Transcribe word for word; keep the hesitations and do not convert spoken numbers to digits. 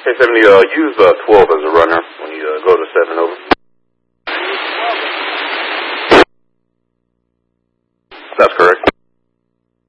Hey, seventy, uh, use uh, twelve as a runner when you uh, go to seven, over. That's correct.